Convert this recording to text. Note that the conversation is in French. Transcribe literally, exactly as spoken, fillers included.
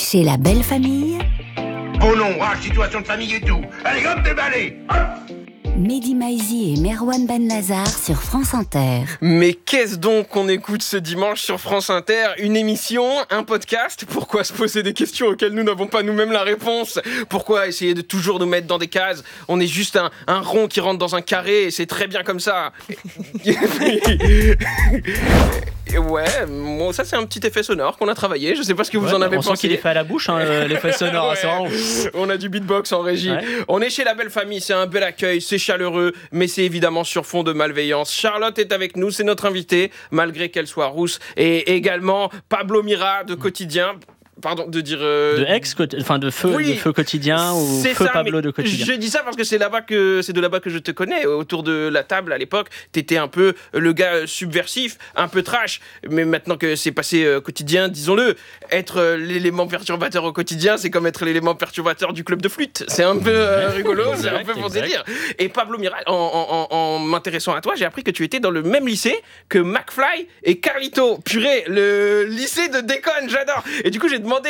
Chez la belle famille. Oh non, ah, situation de famille et tout. Allez, hop, déballez, hop. Mehdi Maizi et Merwan Ben-Lazar sur France Inter. Mais qu'est-ce donc qu'on écoute ce dimanche sur France Inter ? Une émission, un podcast ? Pourquoi se poser des questions auxquelles nous n'avons pas nous-mêmes la réponse ? Pourquoi essayer de toujours nous mettre dans des cases ? On est juste un, un rond qui rentre dans un carré et c'est très bien comme ça. Et ouais, bon, ça c'est un petit effet sonore qu'on a travaillé. Je sais pas ce que vous ouais, en avez on pensé. On sent qu'il est fait à la bouche, hein, l'effet sonore. Ouais. C'est vraiment... On a du beatbox en régie. Ouais. On est chez la belle famille, c'est un bel accueil, c'est chaleureux, mais c'est évidemment sur fond de malveillance. Charlotte est avec nous, c'est notre invitée, malgré qu'elle soit rousse. Et également Pablo Mira de Quotidien. Pardon, de dire... Euh... De ex, enfin de feu, oui, de feu quotidien ou feu ça, Pablo de Quotidien. Je dis ça parce que c'est là-bas que c'est de là-bas que je te connais. Autour de la table à l'époque, t'étais un peu le gars subversif, un peu trash. Mais maintenant que c'est passé euh, Quotidien, disons-le, être euh, l'élément perturbateur au quotidien, c'est comme être l'élément perturbateur du club de flûte. C'est un peu euh, rigolo, c'est un peu pour délire. Et Pablo Mira, en, en, en, en m'intéressant à toi, j'ai appris que tu étais dans le même lycée que McFly et Carlito. Purée, le lycée de déconne, j'adore. Et du coup, j'ai demandé